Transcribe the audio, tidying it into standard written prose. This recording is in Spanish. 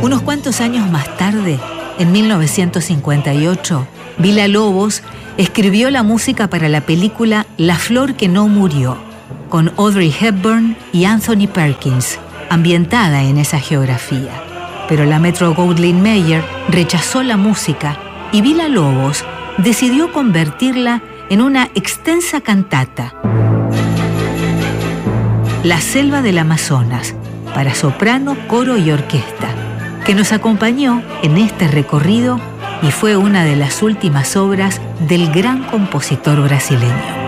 Unos cuantos años más tarde, en 1958, Villa-Lobos escribió la música para la película La flor que no murió, con Audrey Hepburn y Anthony Perkins, ambientada en esa geografía. Pero la Metro-Goldwyn-Mayer rechazó la música y Villa-Lobos decidió convertirla en una extensa cantata, La selva del Amazonas, para soprano, coro y orquesta, que nos acompañó en este recorrido y fue una de las últimas obras del gran compositor brasileño.